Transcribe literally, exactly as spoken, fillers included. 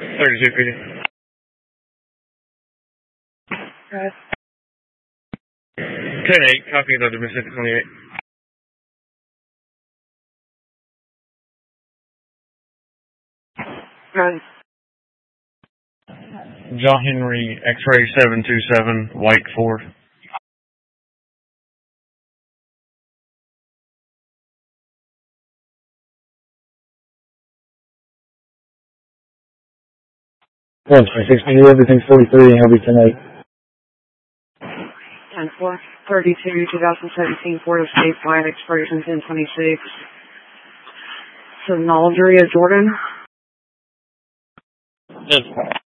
thirty-two fifty. Right. ten eight, copy the Mississippi twenty-eight. Right. John Henry, X-ray seven two seven, White four. one twenty-six, I knew everything's forty-three and he'll be ten eight. ten four, thirty-two, twenty seventeen, Ford Escape, Flight Expiration ten twenty-six. So, Naldria, Jordan. Yes.